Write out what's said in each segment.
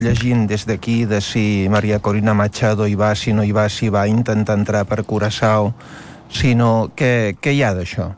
llegint des d'aquí de si Maria Corina Machado hi va, si no hi va, si va intentar entrar per Curaçao, sinó què hi ha d'això?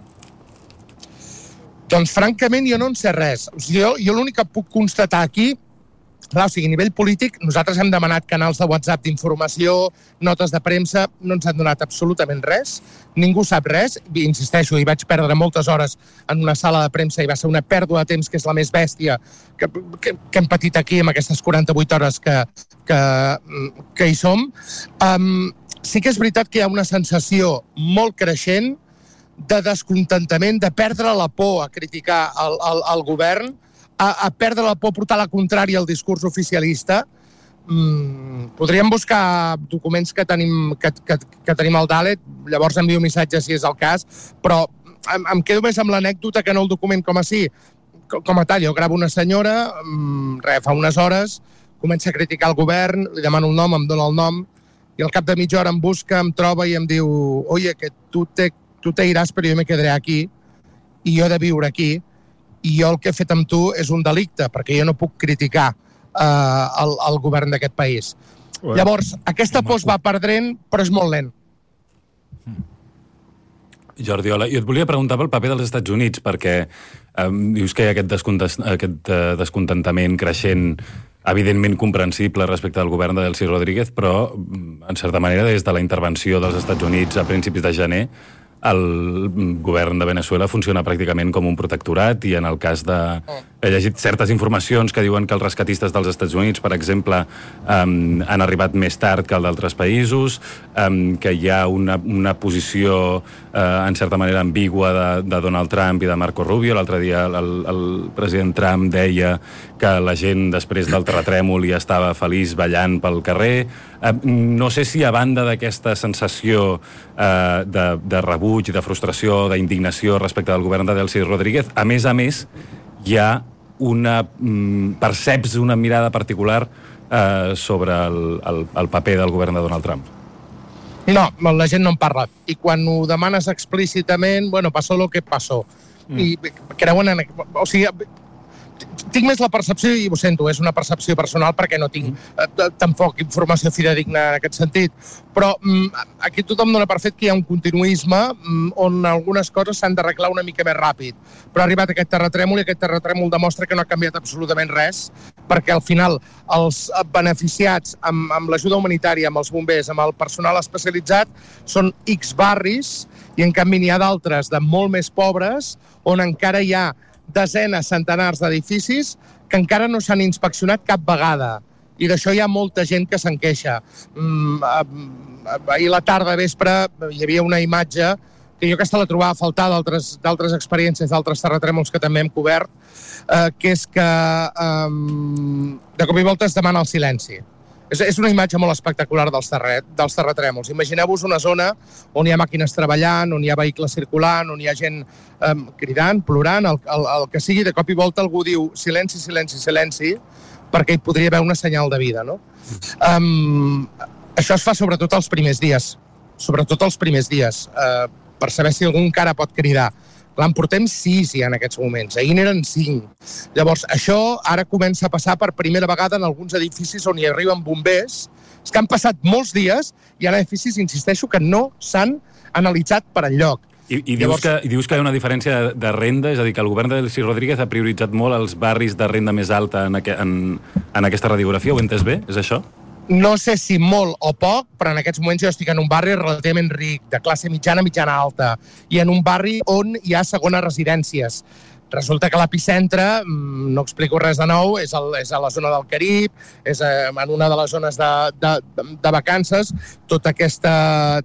Doncs francament jo no en sé res. Jo l'únic que puc constatar aquí, clar, o sigui, a nivell polític, nosaltres hem demanat canals de WhatsApp d'informació, notes de premsa, no ens han donat absolutament res, ningú sap res, i insisteixo, hi vaig perdre moltes hores en una sala de premsa i va ser una pèrdua de temps que és la més bèstia que hem patit aquí amb aquestes 48 hores que hi som. Sí que és veritat que hi ha una sensació molt creixent de descontentament, de perdre la por a criticar el govern, a perdre la por a portar la contrària al discurs oficialista. Podríem buscar documents que tenim al DALET, llavors envio missatges si és el cas, però em quedo més amb l'anècdota que no el document com a tal. Jo gravo una senyora, fa unes hores, comença a criticar el govern, li demano el nom, em dona el nom, i al cap de mitja hora em busca, em troba i em diu: oye, que tú te irás, però jo me quedaré aquí, i jo he de viure aquí, i jo el que he fet amb tu és un delicte, perquè jo no puc criticar el govern d'aquest país. Llavors, aquesta por es va perdent, però és molt lent. Jordi, hola. Jo et volia preguntar pel paper dels Estats Units, perquè dius que hi ha aquest descontentament creixent, evidentment comprensible respecte al govern de Delcy Rodríguez, però, en certa manera, des de la intervenció dels Estats Units a principis de gener, el govern de Venezuela funciona pràcticament com un protectorat, i en el cas de... He llegit certes informacions que diuen que els rescatistes dels Estats Units, per exemple, han arribat més tard que el d'altres països, que hi ha una posició, en certa manera, ambigua de Donald Trump i de Marco Rubio. L'altre dia el president Trump deia que la gent, després del terratrèmol, ja estava feliç ballant pel carrer. No sé si, a banda d'aquesta sensació de rebuig, de frustració, d'indignació respecte del govern de Delcy Rodríguez, a més, hi ha perceps una mirada particular sobre el paper del govern de Donald Trump. No, la gent no en parla. I quan ho demanes explícitament, bueno, pasó lo que pasó. I creuen en... O sigui, tinc més la percepció, i ho sento, és una percepció personal perquè no tinc tampoc informació fidedigna en aquest sentit, però aquí tothom dona per fet que hi ha un continuisme on algunes coses s'han d'arreglar una mica més ràpid. Però ha arribat aquest terratrèmol i aquest terratrèmol demostra que no ha canviat absolutament res, perquè al final els beneficiats amb l'ajuda humanitària, amb els bombers, amb el personal especialitzat, són X barris, i en canvi n'hi ha d'altres de molt més pobres on encara hi ha desenes, centenars d'edificis que encara no s'han inspeccionat cap vegada. I d'això hi ha molta gent que se'n queixa. Ahir a la tarda, vespre, hi havia una imatge que jo aquesta la trobava a faltar d'altres experiències, d'altres terratrèmols que també hem cobert, que és que de cop i volta es demana el silenci. És una imatge molt espectacular dels terratrèmols. Imagineu-vos una zona on hi ha màquines treballant, on hi ha vehicles circulant, on hi ha gent cridant, plorant, el que sigui. De cop i volta algú diu silenci, silenci, silenci, perquè hi podria haver una senyal de vida, no? Això es fa sobretot els primers dies, per saber si algú encara pot cridar. Clar, en portem 6 ja en aquests moments. Ahir n'eren 5. Llavors, això ara comença a passar per primera vegada en alguns edificis on hi arriben bombers. És que han passat molts dies i hi ha edificis, insisteixo, que no s'han analitzat per enlloc. I dius que hi ha una diferència de renda? És a dir, que el govern de Delcy Rodríguez ha prioritzat molt els barris de renda més alta en aquesta radiografia? Ho he entès bé? És això? No sé si molt o poc, però en aquests moments jo estic en un barri relativament ric, de classe mitjana alta, i en un barri on hi ha segones residències. Resulta que l'epicentre, no explico res de nou, és a la zona del Carib, és en una de les zones de vacances, tota aquesta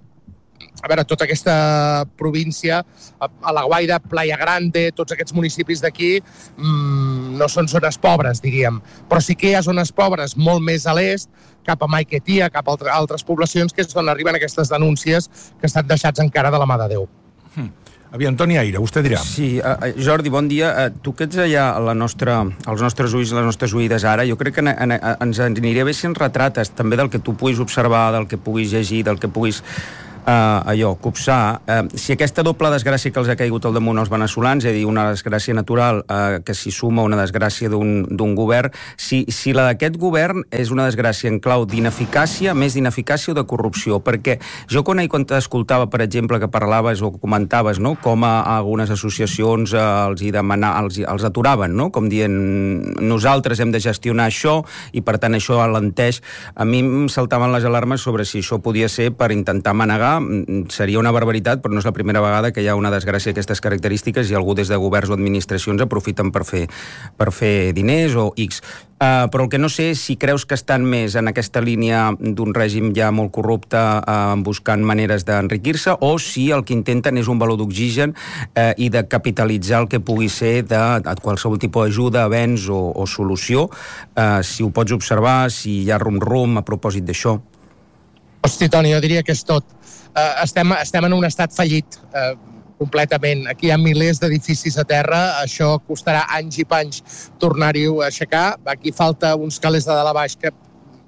província, a La Guaira, Playa Grande, tots aquests municipis d'aquí no són zones pobres, diríem. Però sí que hi ha zones pobres molt més a l'est, cap a Maiquetía, cap a altres poblacions, que és on arriben aquestes denúncies que estan deixats encara de la mà de Déu. Aviam, Toni Aire, vostè dirà. Sí, Jordi, bon dia. Tu que ets allà als nostres ulls, les nostres oïdes ara, jo crec que ens aniria bé si ens retrates també del que tu puguis observar, del que puguis llegir, del que puguis copsar. Si aquesta doble desgràcia que els ha caigut al damunt als veneçolans, és a dir, una desgràcia natural que s'hi suma una desgràcia d'un govern, si la d'aquest govern és una desgràcia en clau d'ineficàcia, més d'ineficàcia o de corrupció, perquè jo quan t'escoltava, per exemple, que parlaves o comentaves, no?, com a algunes associacions els aturaven, no?, com dient nosaltres hem de gestionar això i per tant això alenteix, a mi em saltaven les alarmes sobre si això podia ser per intentar manegar. Seria una barbaritat, però no és la primera vegada que hi ha una desgràcia d'aquestes característiques i algú des de governs o administracions aprofiten per fer diners o X. Però el que no sé és si creus que estan més en aquesta línia d'un règim ja molt corrupte buscant maneres d'enriquir-se, o si el que intenten és un valor d'oxigen i de capitalitzar el que pugui ser de qualsevol tipus d'ajuda, avenç o solució. Si ho pots observar, si hi ha rum-rum a propòsit d'això. Hosti, Toni, jo diria que és tot. Estem en un estat fallit, completament. Aquí hi ha milers d'edificis a terra, això costarà anys i panys tornar-hi-ho a aixecar. Aquí falta uns calés de dalt a baix que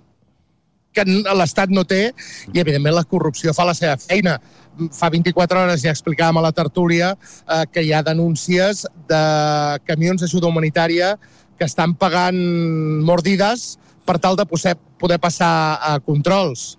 l'Estat no té, i evidentment la corrupció fa la seva feina. Fa 24 hores ja explicàvem a la tertúlia que hi ha denúncies de camions d'ajuda humanitària que estan pagant mordides per tal de poder passar a controls.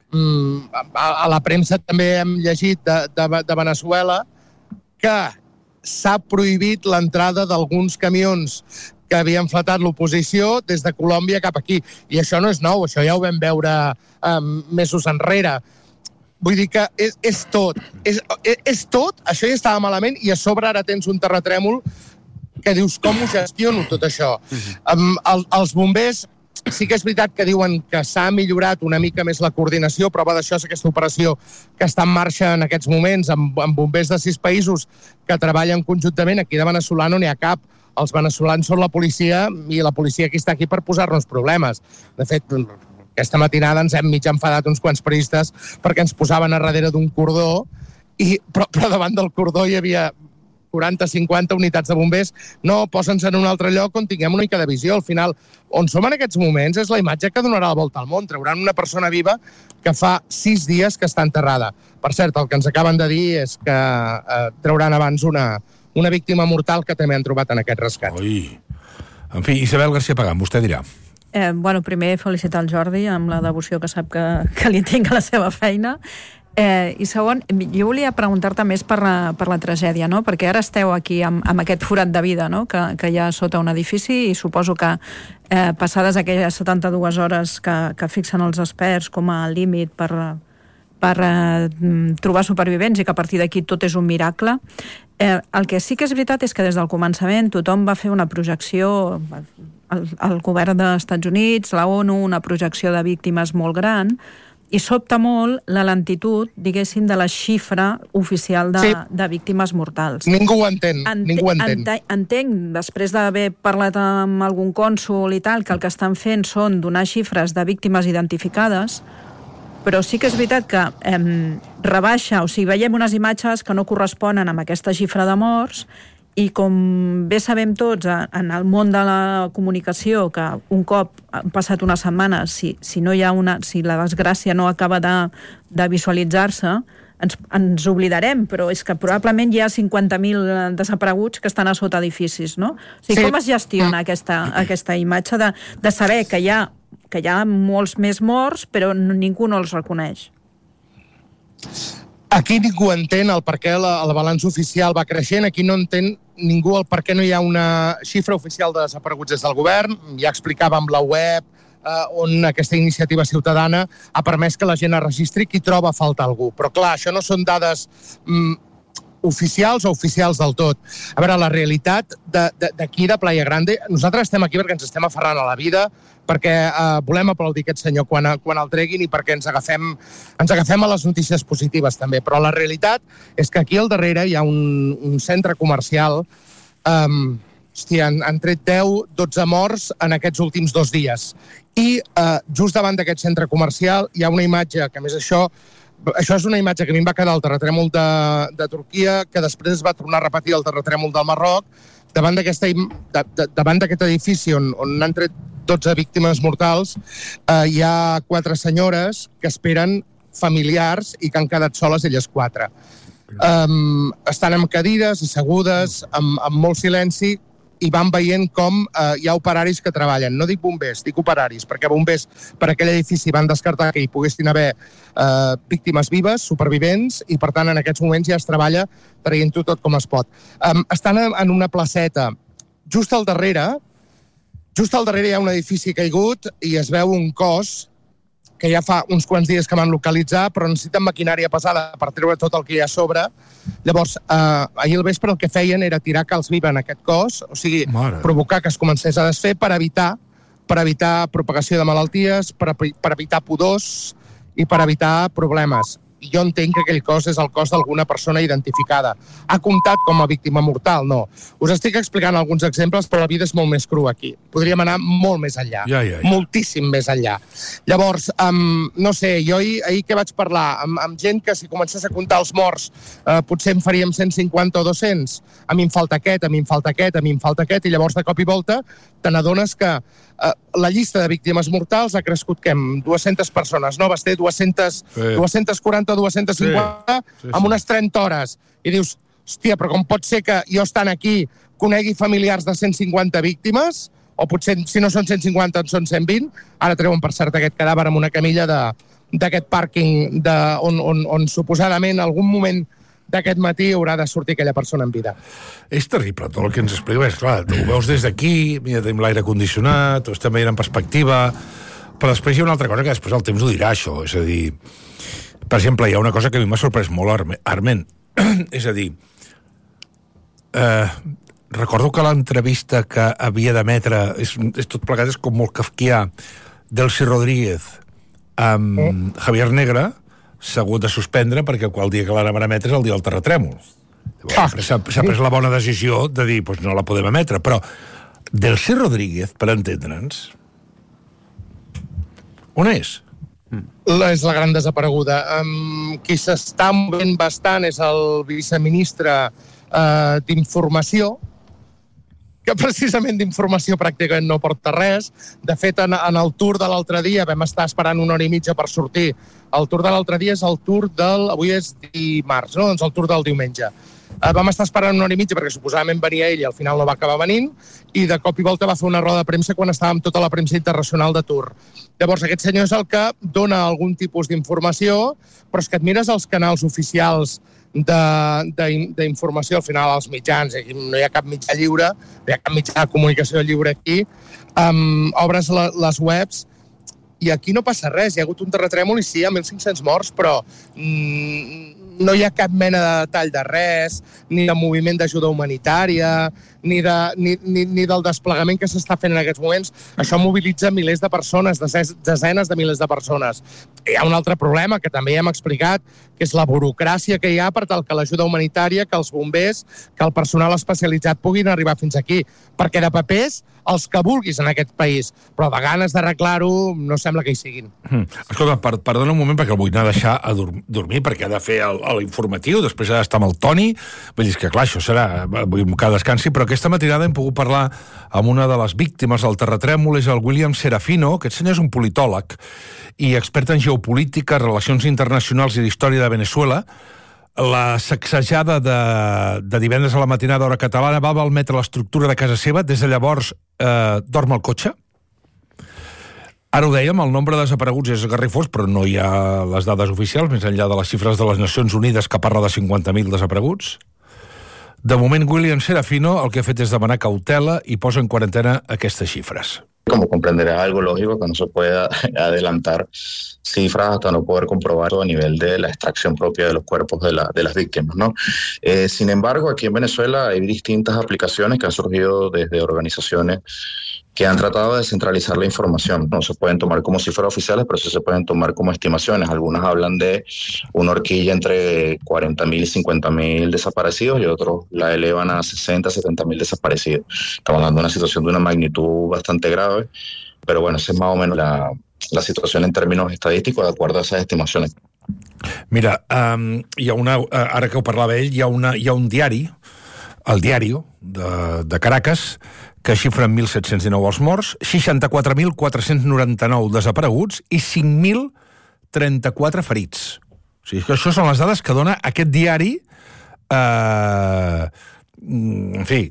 A la premsa també hem llegit de Veneçuela que s'ha prohibit l'entrada d'alguns camions que havien flatat l'oposició des de Colòmbia cap aquí. I això no és nou, això ja ho vam veure mesos enrere. Vull dir que és tot. És tot, això ja estava malament, i a sobre ara tens un terratrèmol que dius com ho gestiono tot això. Els bombers sí que és veritat que diuen que s'ha millorat una mica més la coordinació, prova d'això és aquesta operació que està en marxa en aquests moments amb bombers de 6 països que treballen conjuntament. Aquí de veneçolà no n'hi ha cap. Els veneçolans són la policia i la policia aquí està aquí per posar-nos problemes. De fet, aquesta matinada ens hem mig enfadat uns quants periodistes perquè ens posaven a darrere d'un cordó, però davant del cordó hi havia 40-50 unitats de bombers. No, posa'ns en un altre lloc on tinguem una mica de visió. Al final, on som en aquests moments és la imatge que donarà la volta al món. Trauran una persona viva que fa 6 dies que està enterrada. Per cert, el que ens acaben de dir és que trauran abans una víctima mortal que també han trobat en aquest rescat. Ui. En fi, Isabel García Pagán, vostè dirà. Primer felicitar el Jordi amb la devoció que sap que li tinc a la seva feina. I segon, jo volia preguntar-te més per la tragèdia, no? Perquè ara esteu aquí amb aquest forat de vida, no?, que hi ha sota un edifici, i suposo que passades aquelles 72 hores que fixen els experts com a límit per trobar supervivents, i que a partir d'aquí tot és un miracle. El que sí que és veritat és que des del començament tothom va fer una projecció, el govern dels Estats Units, la ONU, una projecció de víctimes molt gran, i sobta molt la lentitud, diguéssim, de la xifra oficial de víctimes mortals. Ningú ho entén, ningú ho entén. Entenc, després d'haver parlat amb algun cònsol i tal, que el que estan fent són donar xifres de víctimes identificades, però sí que és veritat que rebaixa, o sigui, veiem unes imatges que no corresponen amb aquesta xifra de morts, i com bé sabem tots en el món de la comunicació, que un cop han passat unes setmanes, si la desgràcia no acaba de visualitzar-se, ens oblidarem, però és que probablement hi ha 50.000 desapareguts que estan a sota edificis, no? O sigui, com es gestiona aquesta imatge de saber que hi ha molts més morts, però ningú no els reconeix? Aquí ningú entén el per què el balanç oficial va creixent. Aquí no entén ningú el per què no hi ha una xifra oficial de desapareguts des del govern. Ja explicàvem la web on aquesta iniciativa ciutadana ha permès que la gent es registri qui troba a faltar algú. Però clar, això no són dades oficials o oficials del tot. A veure, la realitat d'aquí, de Playa Grande, nosaltres estem aquí perquè ens estem aferrant a la vida, perquè volem aplaudir aquest senyor quan el treguin i perquè ens agafem a les notícies positives també. Però la realitat és que aquí al darrere hi ha un centre comercial. Han tret 10-12 morts en aquests últims 2 dies. I just davant d'aquest centre comercial hi ha una imatge, que a més això és una imatge que a mi em va quedar al terratrèmol de Turquia, que després es va tornar a repetir al terratrèmol del Marroc, davant d'aquest edifici on han tret 12 víctimes mortals, hi ha 4 senyores que esperen familiars i que han quedat soles elles 4. Estan amb cadires, assegudes, amb molt silenci, i van veient com hi ha operaris que treballen. No dic bombers, dic operaris, perquè bombers per aquell edifici van descartar que hi poguessin haver víctimes vives, supervivents, i per tant en aquests moments ja es treballa traient-ho tot com es pot. Estan en una placeta. Just al darrere hi ha un edifici caigut i es veu un cos que ja fa uns quants dies que van localitzar, però necessiten maquinària pesada per treure tot el que hi ha a sobre. Llavors, ahir al vespre el que feien era tirar calç viva en aquest cos, o sigui, provocar que es comencés a desfer per evitar propagació de malalties, per evitar pudors i per evitar problemes. I jo entenc que aquell cos és el cos d'alguna persona identificada. Ha comptat com a víctima mortal? No. Us estic explicant alguns exemples, però la vida és molt més crua aquí. Podríem anar molt més enllà. Moltíssim més enllà. Llavors, no sé, jo ahir que vaig parlar amb gent que si comencés a comptar els morts potser en faríem 150 o 200. A mi em falta aquest, a mi em falta aquest, a mi em falta aquest, i llavors de cop i volta te n'adones que la llista de víctimes mortals ha crescut amb 200 persones, no? Vas ter 240 o 250 en unes 30 hores. I dius, hòstia, però com pot ser que jo estant aquí conegui familiars de 150 víctimes? O potser, si no són 150, són 120. Ara treuen, per cert, aquest cadàver amb una camilla d'aquest pàrquing on suposadament en algun moment d'aquest matí haurà de sortir aquella persona en vida. És terrible tot el que ens explica. És clar, ho veus des d'aquí, mira, tenim l'aire condicionat, ho estem veient en perspectiva, però després hi ha una altra cosa que després el temps ho dirà, això. És a dir, per exemple, hi ha una cosa que a mi m'ha sorprès molt, Arment. És a dir, recordo que l'entrevista que havia d'emetre, és tot plegat, és com molt kafkià, Delcy Rodríguez amb Javier Negre, s'ha hagut de suspendre perquè qual dia que l'anaven a emetre és el dia del terratrèmol. S'ha pres la bona decisió de dir, doncs no la podem emetre, però Delcy Rodríguez, per entendre'ns, on és? És la gran desapareguda. Qui s'està movent bastant és el viceministre d'Informació, que precisament d'informació pràcticament no porta res. De fet, en el tour de l'altre dia vam estar esperant 1 hora i mitja per sortir. El tour de l'altre dia és el tour del... Avui és dimarts, no? Doncs el tour del diumenge. Vam estar esperant 1 hora i mitja perquè suposadament venia ell i al final no va acabar venint, i de cop i volta va fer una roda de premsa quan estàvem tota la premsa internacional de Tour. Llavors, aquest senyor és el que dona algun tipus d'informació, però és que et mires els canals oficials d'informació, al final als mitjans, no hi ha cap mitjà lliure, no hi ha cap mitjà de comunicació lliure aquí, obres les webs i aquí no passa res. Hi ha hagut un terratrèmol i sí, hi ha 1.500 morts, però no hi ha cap mena de detall de res, ni de moviment d'ajuda humanitària, ni del desplegament que s'està fent en aquests moments. Això mobilitza milers de persones, desenes de milers de persones. Hi ha un altre problema que també ja hem explicat, que és la burocràcia que hi ha per tal que l'ajuda humanitària, que els bombers, que el personal especialitzat puguin arribar fins aquí. Perquè de papers, els que vulguis en aquest país, però de ganes d'arreglar-ho no sembla que hi siguin. Escolta, perdona un moment perquè el vull anar a deixar a dormir, perquè ha de fer l'informatiu, després ha d'estar amb el Toni. Vull dir que, clar, això serà... Vull que descansi, però aquesta matinada hem pogut parlar amb una de les víctimes del terratrèmol, és el William Serafino. Aquest senyor és un politòleg i expert en geopolítica, relacions internacionals i d'història de Venezuela. La sacsejada de divendres a la matinada hora catalana va malmetre l'estructura de casa seva. Des de llavors dorm al cotxe. Ara ho dèiem, el nombre de desapareguts és garrifós, però no hi ha les dades oficials, més enllà de les xifres de les Nacions Unides, que parla de 50.000 desapareguts. De moment, William Serafino el que ha fet és demanar cautela i posa en quarantena aquestes xifres. Como comprenderás, algo lógico que no se pueda adelantar cifras hasta no poder comprobarlo a nivel de la extracción propia de los cuerpos de las víctimas, ¿no? Sin embargo, aquí en Venezuela hay distintas aplicaciones que han surgido desde organizaciones que han tratado de descentralizar la información. No se pueden tomar como cifras oficiales, pero sí se pueden tomar como estimaciones. Algunas hablan de una horquilla entre 40.000 y 50.000 desaparecidos y otros la elevan a 60, 70.000 desaparecidos. Estamos hablando de una situación de una magnitud bastante grave, pero bueno, esa es más o menos la situación en términos estadísticos de acuerdo a esas estimaciones. Mira, hi ha una, ara que ho parlava ell, hi ha un diari, el Diario de Caracas, que xifra en 1.719 els morts, 64.499 desapareguts i 5.000 34 ferits. O sigui, que això són les dades que dona aquest diari, en fi,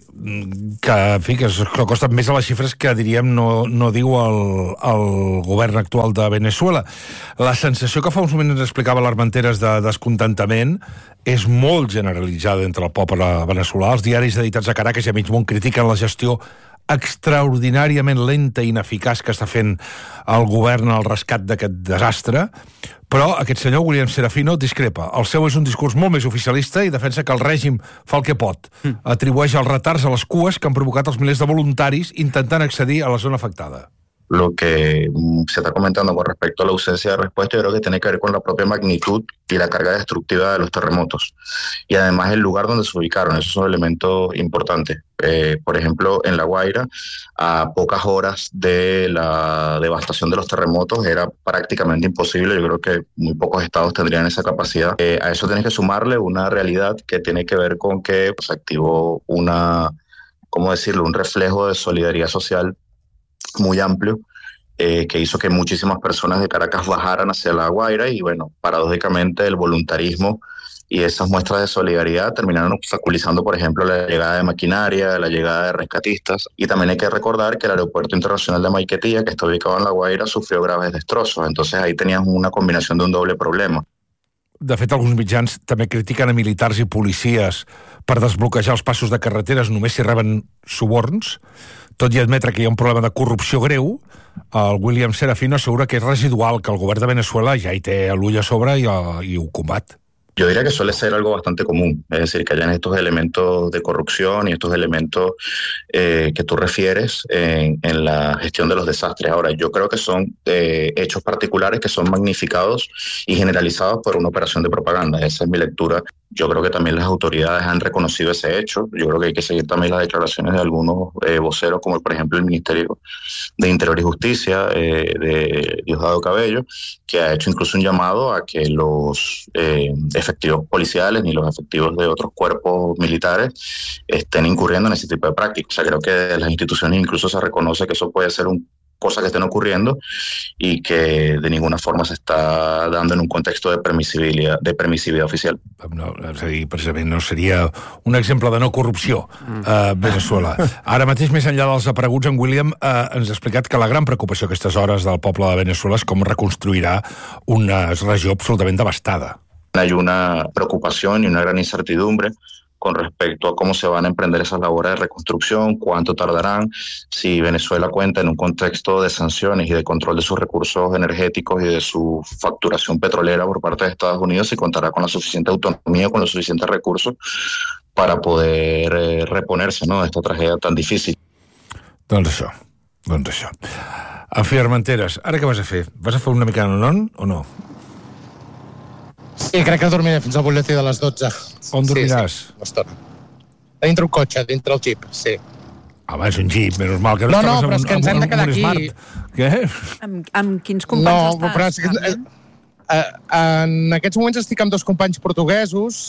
que costen més a les xifres que, diríem, no diu el govern actual de Venezuela. La sensació que fa uns moments ens explicava l'Armenteres de descontentament és molt generalitzada entre el poble veneçolà. Els diaris editats a Caracas i a mig món critiquen la gestió extraordinàriament lenta i ineficaç que està fent el govern al rescat d'aquest desastre, però aquest senyor, William Serafino, discrepa. El seu és un discurs molt més oficialista i defensa que el règim fa el que pot. Atribueix els retards a les cues que han provocat els milers de voluntaris intentant accedir a la zona afectada. Lo que se está comentando con respecto a la ausencia de respuesta, yo creo que tiene que ver con la propia magnitud y la carga destructiva de los terremotos. Y además el lugar donde se ubicaron, esos son elementos importantes. Por ejemplo, en La Guaira, a pocas horas de la devastación de los terremotos, era prácticamente imposible. Yo creo que muy pocos estados tendrían esa capacidad. A eso tienes que sumarle una realidad que tiene que ver con que se activó ¿cómo decirlo?, un reflejo de solidaridad social muy amplio, que hizo que muchísimas personas de Caracas bajaran hacia La Guaira y, bueno, paradójicamente el voluntarismo y esas muestras de solidaridad terminaron obstaculizando, por ejemplo, la llegada de maquinaria, la llegada de rescatistas. Y también hay que recordar que el Aeropuerto Internacional de Maiquetía, que está ubicado en La Guaira, sufrió graves destrozos. Entonces ahí tenías una combinación de un doble problema. De fet, alguns mitjans també critiquen a militars i policies per desbloquejar els passos de carreteres només si reben suborns. Tot i admetre que hi ha un problema de corrupció greu, el William Serafino assegura que és residual, que el govern de Venezuela ja hi té l'ull a sobre i ho combat. Yo diría que suele ser algo bastante común, es decir, que hayan estos elementos de corrupción y estos elementos que tú refieres en la gestión de los desastres. Ahora, yo creo que son hechos particulares que son magnificados y generalizados por una operación de propaganda. Esa es mi lectura. Yo creo que también las autoridades han reconocido ese hecho. Yo creo que hay que seguir también las declaraciones de algunos voceros, como por ejemplo el Ministerio de Interior y Justicia de Diosdado Cabello, que ha hecho incluso un llamado a que los efectivos policiales ni los efectivos de otros cuerpos militares estén incurriendo en ese tipo de prácticas. O sea, creo que de las instituciones incluso se reconoce que eso puede ser cosas que estén ocurriendo y que de ninguna forma se està dando en un contexto de permissivitat oficial. No, és a dir, precisament no seria un exemple de no corrupció a Venezuela. Ara mateix, més enllà dels apareguts, en William ens ha explicat que la gran preocupació a aquestes hores del poble de Venezuela és com reconstruirà una regió absolutament devastada. Hay una preocupación y una gran incertidumbre con respecto a cómo se van a emprender esas labores de reconstrucción, cuánto tardarán, si Venezuela cuenta en un contexto de sanciones y de control de sus recursos energéticos y de su facturación petrolera por parte de Estados Unidos, si contará con la suficiente autonomía, con los suficientes recursos para poder reponerse, ¿no?, de esta tragedia tan difícil. Doncs això. En fi, Armenteres, ara què vas a fer? Vas a fer una mica de non o no? Sí, crec que dormiré fins al butlletí de les 12. On dormiràs? Sí, una estona. Dintre un cotxe, dintre el jeep, sí. Home, és un jeep, menys mal que no però és que ens hem de quedar aquí. Què? Amb quins companys estàs? Però és que, en aquests moments estic amb dos companys portuguesos,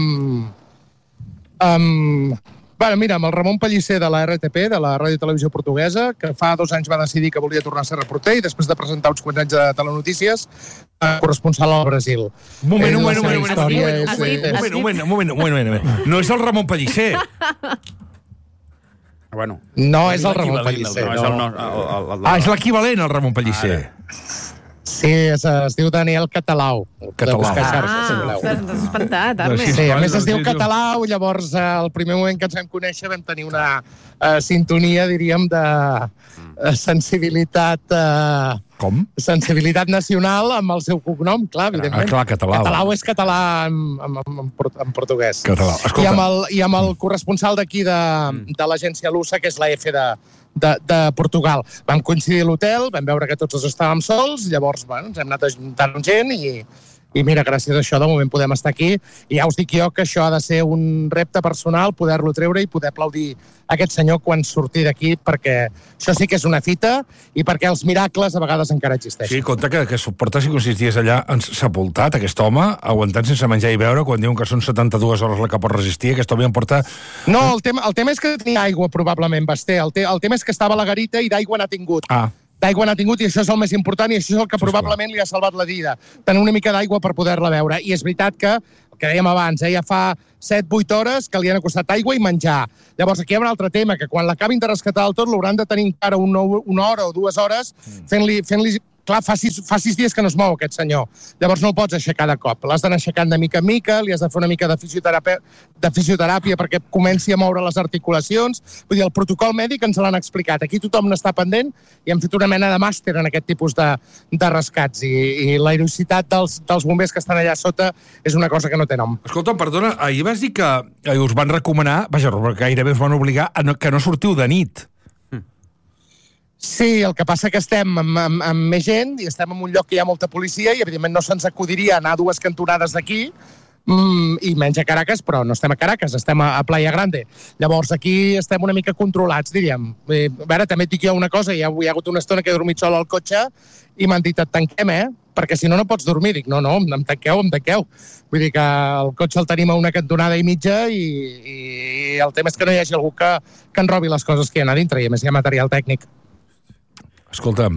Bueno, mira, amb el Ramon Pellicer de la RTP, de la Ràdio Televisió Portuguesa, que fa 2 anys va decidir que volia tornar a ser reporter i després de presentar uns quants anys de telenotícies, corresponsal al Brasil. Un moment. No és el Ramon Pellicer. Bueno. No és el Ramon Pellicer. És l'equivalent al Ramon Pellicer. Sí, es diu Daniel Catalau. Ostres, t'has espantat, Arne. Sí, a més es diu Catalau, llavors el primer moment que ens vam conèixer vam tenir una sintonia, diríem, de sensibilitat... Com? Sensibilitat nacional amb el seu cognom, clar, evidentment. Clar, Catalau. Catalau és català en portuguès. Català, escolta. I amb el corresponsal d'aquí de l'agència Lusa, que és la F de Portugal. Vam coincidir a l'hotel, vam veure que tots estàvem sols, llavors ens hem anat ajuntant amb gent i mira, gràcies a això de moment podem estar aquí i ja us dic jo que això ha de ser un repte personal poder-lo treure i poder aplaudir aquest senyor quan surti d'aquí, perquè això sí que és una fita i perquè els miracles a vegades encara existeixen. Sí, compte que porta 5 o 6 dies allà sepultat, aquest home, aguantant sense menjar i beure, quan diuen que són 72 hores la que pot resistir, aquest home em porta... No, el tema és que tenia aigua probablement, Basté. El tema és que estava a la garita i d'aigua n'ha tingut. d'aigua n'ha tingut, i això és el més important, i això és el que probablement li ha salvat la vida, tenir una mica d'aigua per poder-la beure. I és veritat que, el que dèiem abans, ja fa 7-8 hores que li han acostat aigua i menjar. Llavors, aquí hi ha un altre tema, que quan l'acabin de rescatar del tot, l'hauran de tenir encara una hora o 2 hores fent-li clar, fa 6 dies que no es mou aquest senyor. Llavors no el pots aixecar de cop. L'has d'anar aixecant de mica en mica, li has de fer una mica de fisioteràpia perquè comenci a moure les articulacions. Vull dir, el protocol mèdic ens l'han explicat. Aquí tothom n'està pendent i hem fet una mena de màster en aquest tipus de rescats. I la heroïcitat dels bombers que estan allà sota és una cosa que no té nom. Escolta, perdona, ahir vas dir que us van recomanar, gairebé us van obligar que no sortiu de nit. Sí, el que passa que estem amb més gent i estem en un lloc que hi ha molta policia i, evidentment, no se'ns acudiria anar a 2 cantonades d'aquí i menys a Caracas, però no estem a Caracas, estem a Playa Grande. Llavors, aquí estem una mica controlats, diríem. A veure, també et dic jo una cosa, hi ha hagut una estona que he dormit sol al cotxe i m'han dit, et tanquem, perquè si no, no pots dormir. Dic, no, em tanqueu. Vull dir que el cotxe el tenim a una cantonada i mitja i el tema és que no hi hagi algú que en robi les coses que hi ha a dintre, i a més hi ha material tècnic. Escolta'm,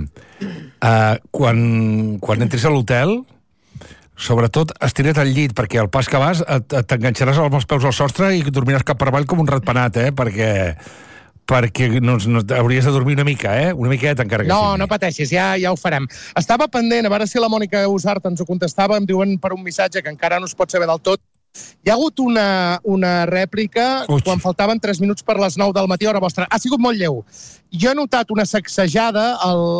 quan entris a l'hotel, sobretot estira't al llit, perquè al pas que vas t'enganxaràs amb els peus al sostre i dormiràs cap per avall com un ratpenat, perquè no, hauries de dormir una mica, una miqueta encara que sigui. No pateixis, ja ho farem. Estava pendent, a veure si la Mònica Usart ens ho contestava, em diuen per un missatge que encara no es pot saber del tot. Hi ha hagut una rèplica quan faltaven 3 minuts per les 9 del matí, hora vostra. Ha sigut molt lleu. Jo he notat una sacsejada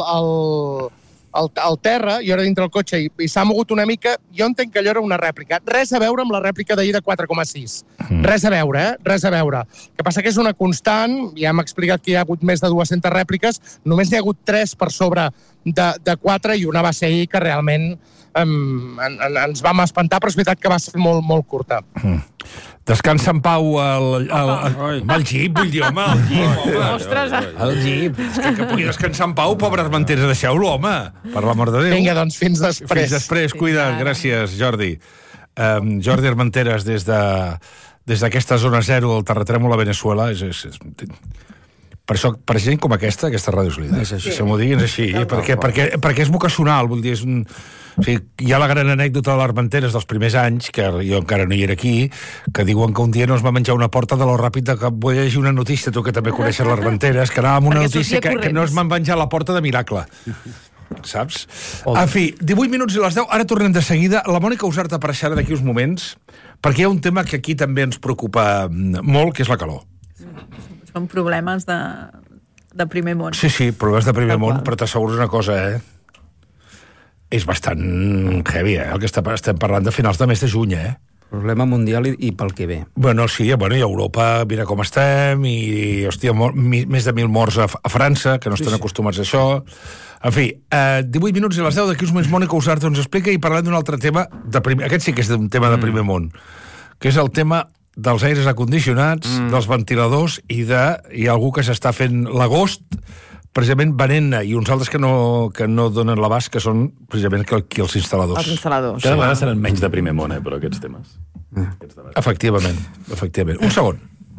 al terra, jo era dintre del cotxe i s'ha mogut una mica. Jo entenc que allò era una rèplica. Res a veure amb la rèplica d'ahir de 4,6. Res a veure, res a veure. El que passa que és una constant, ja hem explicat que hi ha hagut més de 200 rèpliques, només n'hi ha hagut 3 per sobre de 4 i una va ser ahir que realment ens vam espantar, però és veritat que va ser molt, molt curta. Descansa en pau el jeep, vull dir, home, el jeep. Ostres, el jeep. És que pugui descansar en pau, pobre Armenteres, deixeu-lo, home, per l'amor de Déu. Vinga, doncs, fins després. Fins després, cuida't, gràcies, Jordi. Jordi Armenteres, des d'aquesta zona zero del terratrèmol a Venezuela, per això, per gent com aquesta ràdio és líder. Si m'ho diguin és així, perquè és vocacional, vull dir, hi ha la gran anècdota de l'Armenteres dels primers anys, que jo encara no hi era aquí, que diuen que un dia no es va menjar una porta de lo ràpid que vull llegir una notícia, tu que també coneixes l'Armenteres, que anava amb una notícia que no es van menjar la porta de miracle. Saps? En fi, 18 minuts i les 10, ara tornem de seguida. La Mònica Usart apareixerà d'aquí uns moments, perquè hi ha un tema que aquí també ens preocupa molt, que és la calor. Són problemes de primer món. Sí, problemes de primer món, però t'asseguro una cosa, és bastant heavy, el que estem parlant de finals de mes de juny, Problema mundial i pel que ve. Bueno, sí, i a Europa, mira com estem, i, hòstia, més de 1.000 morts a França, que no estan acostumats a això. En fi, 18 minuts i les 10, d'aquí uns moments Mònica Usart ens explica, i parlem d'un altre tema, aquest sí que és un tema de primer món, que és el tema dels aires acondicionats, dels ventiladors, i hi ha algú que s'està fent l'agost, precisament venent-ne, i uns altres que no donen l'abast, que són precisament qui els instal·ladors. Els instal·ladors. Cada vegada seran menys de primer món, però aquests temes. Efectivament. Un segon.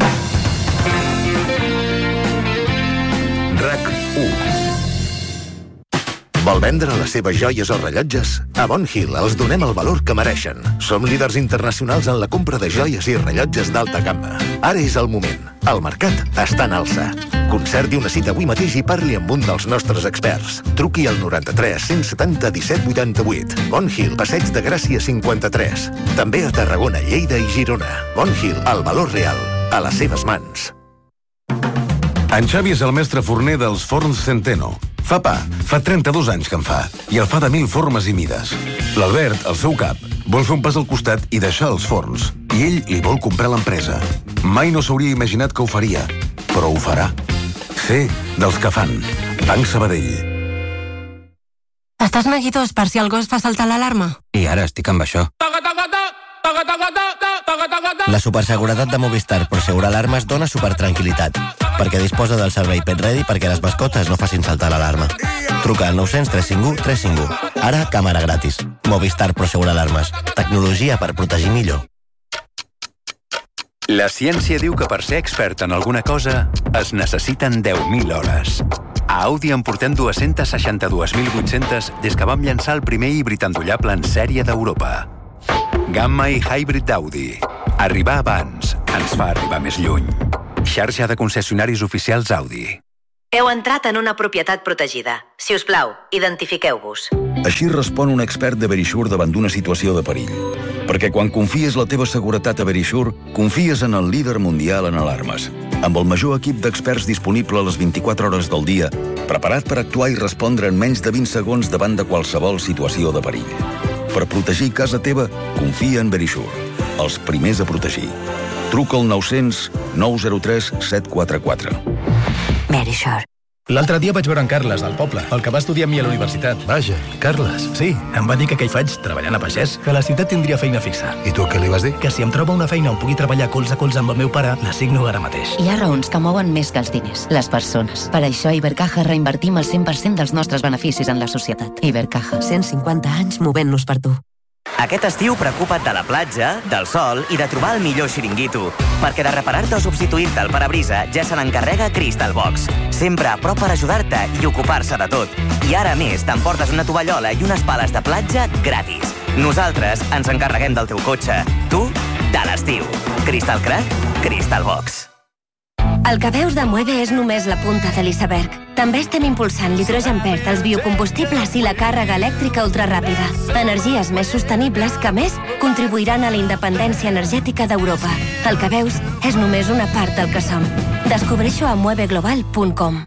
RAC1. Vol vendre les seves joies o rellotges? A Bon Hill els donem el valor que mereixen. Som líders internacionals en la compra de joies i rellotges d'alta gamma. Ara és el moment. El mercat està en alça. Concerti una cita avui mateix i parli amb un dels nostres experts. Truqui al 93 170 17 88. Bon Hill, Passeig de Gràcia 53. També a Tarragona, Lleida i Girona. Bon Hill, el valor real, a les seves mans. En Xavi és el mestre forner dels forns Centeno. Fa pa, fa 32 anys que en fa, i el fa de 1000 formes i mides. L'Albert, el seu cap, vol fer un pas al costat i deixar els forns, i ell li vol comprar l'empresa. Mai no s'hauria imaginat que ho faria, però ho farà. Ser dels que fan. Banc Sabadell. Estàs neguitós per si el gos fa saltar l'alarma? I ara estic amb això. La superseguretat de Movistar Prosegur Alarmes dona supertranquil·litat, perquè disposa del servei Pet Ready perquè les mascotes no facin saltar l'alarma. Truca al 900 351 351. Ara, càmera gratis. Movistar Prosegur Alarmes. Tecnologia per protegir millor. La ciència diu que per ser expert en alguna cosa es necessiten 10.000 hores. A Audi en portem 262.800 des que vam llançar el primer híbrid endollable en sèrie d'Europa. Gamma i Hybrid d'Audi. Arribar abans ens fa arribar més lluny. Xarxa de concessionaris oficials Audi. Heu entrat en una propietat protegida. Si us plau, identifiqueu-vos. Així respon un expert de Verisure davant d'una situació de perill. Perquè quan confies la teva seguretat a Verisure, confies en el líder mundial en alarmes. Amb el major equip d'experts disponible a les 24 hores del dia, preparat per actuar i respondre en menys de 20 segons davant de qualsevol situació de perill. Per protegir casa teva, confia en Verisure. Els primers a protegir. Truca al 900 903 744. Verisure. L'altre dia vaig veure en Carles, del poble, el que va estudiar amb mi a la universitat. Vaja, Carles. Sí, em va dir que què hi faig, treballant a pagès, que a la ciutat tindria feina fixa. I tu què li vas dir? Que si em troba una feina on pugui treballar colze a colze amb el meu pare, la signo ara mateix. Hi ha raons que mouen més que els diners, les persones. Per això a Ibercaja reinvertim el 100% dels nostres beneficis en la societat. Ibercaja. 150 anys movent-nos per tu. Aquest estiu preocupa't de la platja, del sol i de trobar el millor xiringuito. Perquè de reparar-te o substituir-te el parabrisa ja se n'encarrega Crystal Box. Sempre a prop per ajudar-te i ocupar-se de tot. I ara a més t'emportes una tovallola i unes pales de platja gratis. Nosaltres ens encarreguem del teu cotxe. Tu, de l'estiu. Crystal Crack, Crystal Box. El que veus de Mueve és només la punta de l'iceberg. També estem impulsant l'hidrogen verd, els biocombustibles i la càrrega elèctrica ultraràpida. Energies més sostenibles que, a més, contribuiran a la independència energètica d'Europa. El que veus és només una part del que som. Descobreixo a mueveglobal.com.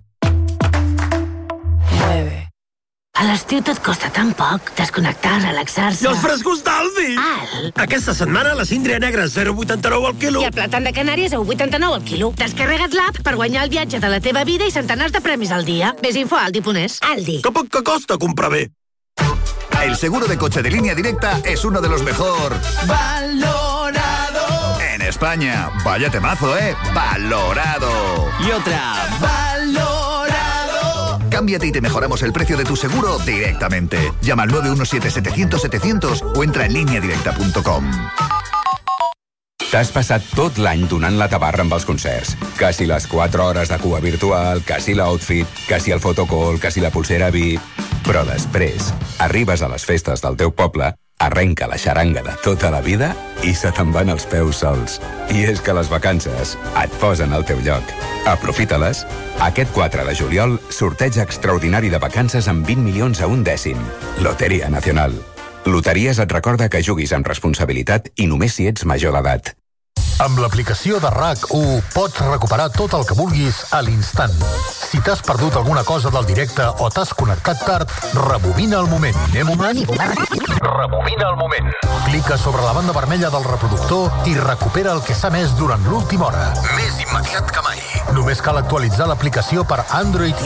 A l'estiu tot costa tan poc. Desconnectar, relaxar-se... I els frescos d'Aldi! Aquesta setmana la síndria negra 0,89 al quilo. I el plàtan de Canàries a 1,89 al quilo. Descarrega't l'app per guanyar el viatge de la teva vida i centenars de premis al dia. Ves info a Aldi.es. Aldi. Que poc que costa comprar bé. El seguro de coche de Línea Directa es uno de los mejor valorado en España. Vaya temazo, ¿eh? Valorado. Y otra. Valorado. Cámbiate y te mejoramos el precio de tu seguro directamente. Llama al 917-700-700 o entra en lineadirecta.com. T'has passat tot l'any donant la tabarra amb els concerts. Que si les 4 hores de cua virtual, que si l'outfit, que si el photocall, que si la pulsera VIP... Però després, arribes a les festes del teu poble, arrenca la xaranga de tota la vida i se te'n van els peus sols. I és que les vacances et posen al teu lloc. Aprofita-les. Aquest 4 de juliol, sorteig extraordinari de vacances amb 20 milions a un dècim. Loteria Nacional. Loteries et recorda que juguis amb responsabilitat i només si ets major d'edat. Amb l'aplicació de RAC1 pots recuperar tot el que vulguis a l'instant. Si t'has perdut alguna cosa del directe o t'has connectat tard, rebobina el moment. Rebobina el moment. Clica sobre la banda vermella del reproductor i recupera el que s'ha emès durant l'última hora. Més immediat que mai. Només cal actualitzar l'aplicació per Android